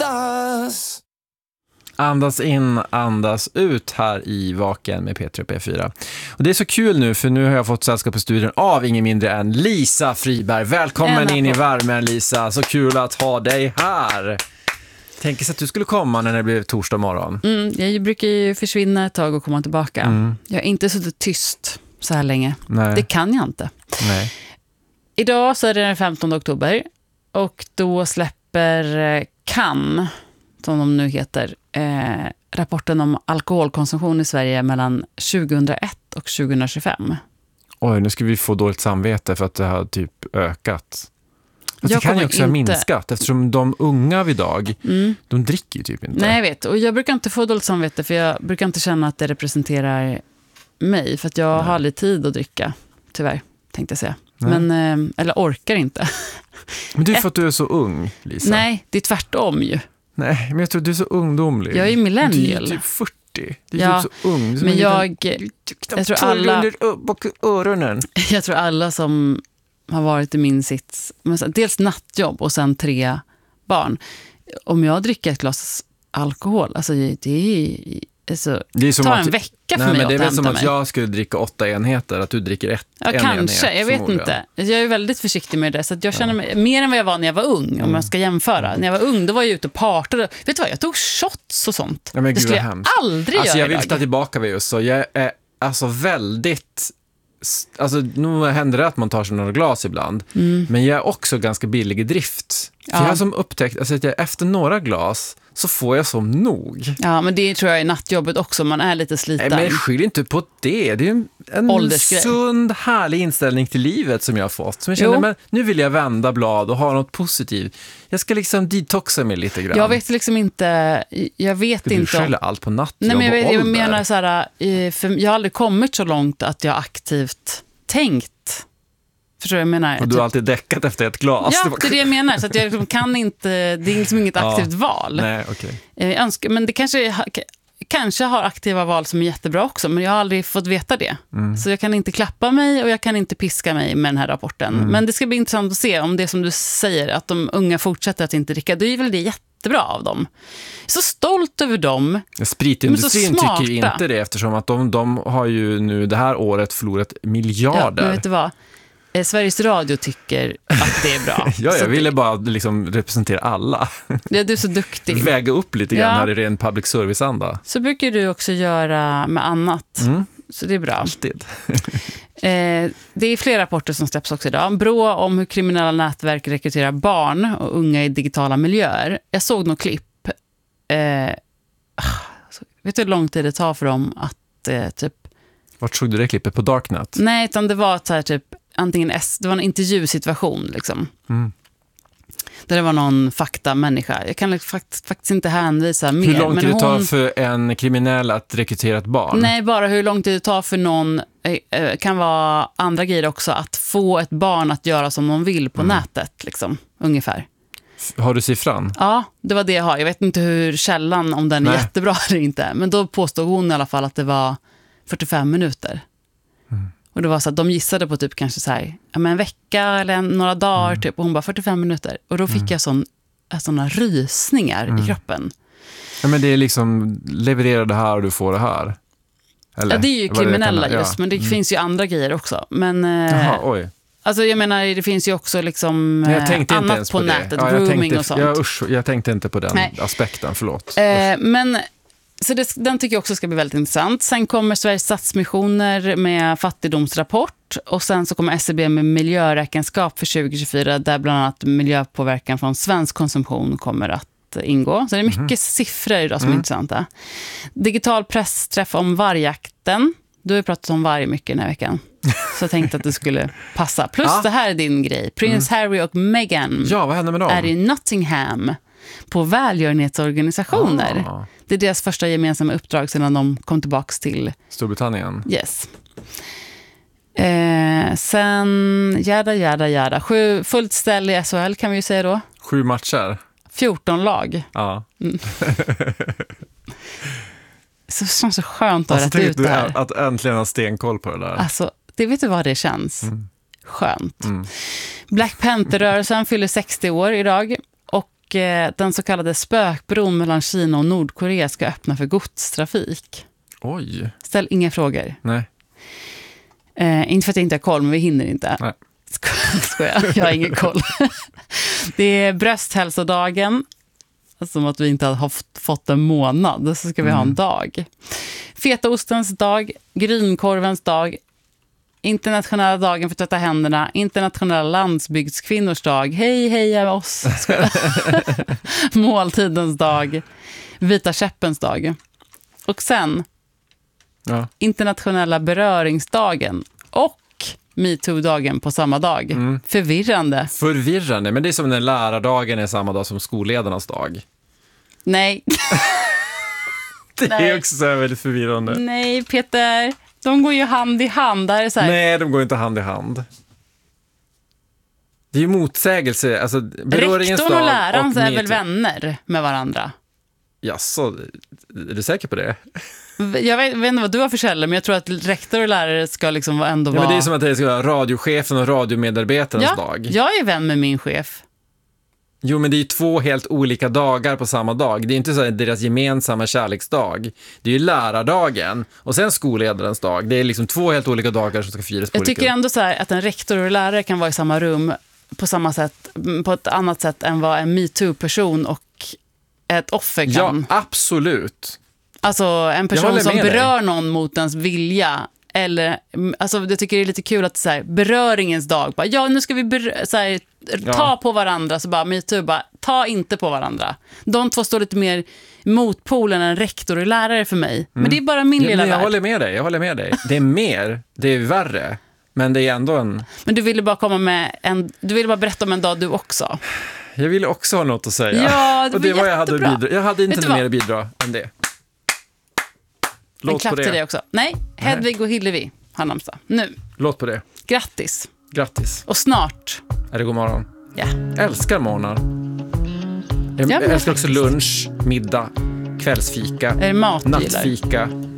andas. Andas in, andas ut här i Vaken med P3 och P4. Och det är så kul nu, för nu har jag fått sällskap på studion av ingen mindre än Lisa Friberg. Välkommen in i värmen, Lisa. Så kul att ha dig här. Tänk sig att du skulle komma när det blev torsdag morgon. Jag brukar ju försvinna ett tag och komma tillbaka. Jag har inte suttit tyst så här länge. Nej. Det kan jag inte. Nej. Idag så är det den 15 oktober och då släpper Cannes, som de nu heter, rapporten om alkoholkonsumtion i Sverige mellan 2001 och 2025. Oj, nu ska vi få dåligt samvete för att det har typ ökat. Det kan ju också ha minskat, eftersom de unga vid idag, de dricker ju typ inte. Nej, jag vet. Och jag brukar inte få dåligt samvete, för jag brukar inte känna att det representerar mig. För att jag har aldrig tid att dricka, tyvärr, tänkte jag säga. Men, eller orkar inte. Men det är för att du är så ung, Lisa. Nej, det är tvärtom ju. Nej, men jag tror du är så ungdomlig. Jag är millennial. Du är typ 40. Det är typ så ung. Men jag tror alla... bak öronen. Jag tror alla som har varit i min sits, dels nattjobb och sen 3 barn. Om jag dricker ett glas alkohol, alltså det är som tar en vecka för mig att hämta mig. Det är väl som att jag skulle dricka 8 enheter, att du dricker en kanske, enhet. jag vet inte. Jag är väldigt försiktig med det, så att jag känner mig mer än vad jag var när jag var ung, om jag ska jämföra. När jag var ung, då var jag ute och partade. Vet du vad, jag tog shots och sånt. Ja, men det skulle jag aldrig göra jag vill ta tillbaka vid just så. Jag är alltså väldigt... Alltså, nu händer det att man tar sig några glas ibland. Men jag är också ganska billig i drift. För jag har som upptäckt alltså, att efter några glas så får jag som nog. Ja, men det tror jag är nattjobbet också. Man är lite sliten. Nej, men skyll inte på det. Det är en sund, härlig inställning till livet som jag har fått. Som jag känner, men nu vill jag vända blad och ha något positivt. Jag ska liksom detoxa mig lite grann. Jag vet liksom inte... Jag vet du inte skyller allt på nattjobb. Nej, men jag menar så här... För jag har aldrig kommit så långt att jag aktivt tänkt. Förstår du vad jag menar? Och du har alltid däckat efter ett glas. Ja, det är det jag menar. Så att jag liksom kan inte... Det är liksom inget aktivt val. Nej, okej. Men det kanske har aktiva val som är jättebra också, men jag har aldrig fått veta det. Så jag kan inte klappa mig och jag kan inte piska mig med den här rapporten. Men det ska bli intressant att se om det som du säger, att de unga fortsätter att inte dricka. Det är väl det jättebra av dem. Jag är så stolt över dem. Spritindustrin tycker inte det, eftersom att de har ju nu det här året förlorat miljarder. Ja, men vet du vad? Sveriges Radio tycker att det är bra. Jag ville bara liksom representera alla. Ja, du är så duktig. Väga upp lite grann här i ren public service-anda. Så brukar du också göra med annat. Så det är bra. Alltid. Det är flera rapporter som släpps också idag. Brå om hur kriminella nätverk rekryterar barn och unga i digitala miljöer. Jag såg något klipp. Vet du hur lång tid det tar för dem att typ... Vart såg du det klippet? På Darknet? Nej, utan det var så här typ antingen det var en intervjusituation liksom. Där det var någon faktamänniska. Jag kan faktiskt inte hänvisa mer. Hur lång tid det tar för en kriminell att rekrytera ett barn? Nej, bara hur lång tid det tar för någon, kan vara andra grejer också, att få ett barn att göra som de vill på nätet liksom, ungefär. Har du siffran? Ja, det var det jag har. Jag vet inte hur källan, om den är jättebra eller inte. Men då påstod hon i alla fall att det var 45 minuter. Och det var så att de gissade på typ kanske så här, en vecka eller några dagar typ, och hon bara 45 minuter. Och då fick jag såna rysningar i kroppen. Ja, men det är liksom, leverera det här och du får det här. Eller? Ja, det är ju kriminella just, men det finns ju andra grejer också. Men, jaha, oj. Alltså jag menar, det finns ju också liksom annat på nätet, grooming och sånt. Jag tänkte inte på den aspekten, förlåt. Men... Så den tycker jag också ska bli väldigt intressant. Sen kommer Sveriges Stadsmissioner med fattigdomsrapport. Och sen så kommer SCB med miljöräkenskap för 2024. Där bland annat miljöpåverkan från svensk konsumtion kommer att ingå. Så det är mycket siffror idag som är intressanta. Digital pressträff om vargjakten. Du har ju pratat om varg mycket den här veckan. Så jag tänkte att det skulle passa. Plus det här är din grej. Prins Harry och Meghan vad händer med dem? Är i Nottingham på välgörenhetsorganisationer. Det är deras första gemensamma uppdrag sedan de kom tillbaka till Storbritannien. Yes. Sen jada. 7 fullt ställ i SHL kan vi ju säga då. 7 matcher. 14 lag. Ja. Så det känns så skönt att rätt ut det här. Att äntligen ha stenkoll på det där. Alltså, det vet du vad det känns. Skönt. Black Panther-rörelsen fyller 60 år idag. Och den så kallade spökbron mellan Kina och Nordkorea ska öppna för godstrafik. Oj. Ställ inga frågor. Nej. Inte för att jag inte har koll, men vi hinner inte. Nej. Skojar. Jag har ingen koll. Det är brösthälsodagen. Som att vi inte har fått en månad, så ska vi ha en dag. Fetaostens dag, grynkorvens dag, internationella dagen för att tvätta händerna, internationella landsbygdskvinnors dag, hej heja oss, måltidens dag, vita käppens dag. Och sen internationella beröringsdagen och MeToo-dagen på samma dag. Förvirrande, men det är som när lärardagen är samma dag som skolledarnas dag. Nej. Det är också så här väldigt förvirrande. Nej, Peter. De går ju hand i hand. Där är så här... Nej, de går inte hand i hand. Det är ju motsägelse. Alltså, rektorn och läraren är väl vänner med varandra? Jaså, är du säker på det? Jag vet inte vad du har för källor, men jag tror att rektor och lärare ska liksom ändå vara... Men det är som att det ska vara radiochefen och radiomedarbetarens dag. Jag är vän med min chef. Jo, men det är ju 2 helt olika dagar på samma dag. Det är inte så att deras gemensamma kärleksdag. Det är ju lärardagen och sen skolledarens dag. Det är liksom 2 helt olika dagar som ska firas på Jag olika... tycker ändå så här att en rektor och lärare kan vara i samma rum på samma sätt, på ett annat sätt än vad en MeToo-person och ett offer kan. Ja, absolut. Alltså en person som berör någon mot ens vilja. Eller, alltså jag tycker det är lite kul att så här, beröringens dag bara, ja nu ska vi så här, ta på varandra, så bara MeToo bara, ta inte på varandra. De 2 står lite mer motpolen än rektor och lärare för mig. Men det är bara min lilla värld. Jag håller med dig. Det är mer, det är värre. Men det är ändå en... Men du ville bara komma med du ville bara berätta om en dag du också. Jag ville också ha något att säga. Ja, det var jättebra. Jag hade inte mer att bidra än det. Låt en klapp till det också. Nej, Hedvig och Hillevi har namnsdag. Nu. Låt på det. Grattis. Grattis. Och snart. Är det god morgon? Ja. Jag älskar morgnar. Jag älskar också lunch, middag, kvällsfika. Är det mat nattfika.